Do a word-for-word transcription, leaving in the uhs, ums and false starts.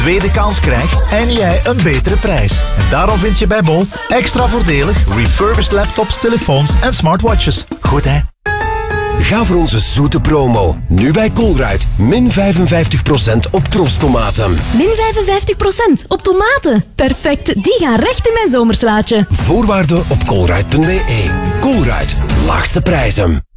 tweede kans krijgt en jij een betere prijs. En daarom vind je bij Bol extra voordelig refurbished laptops, telefoons en smartwatches. Goed hè? Ga voor onze zoete promo. Nu bij Colruyt. Min vijfenvijftig procent op trostomaten. Min vijfenvijftig procent op tomaten. Perfect, die gaan recht in mijn zomerslaatje. Voorwaarden op colruyt punt be. Colruyt. Laagste prijzen.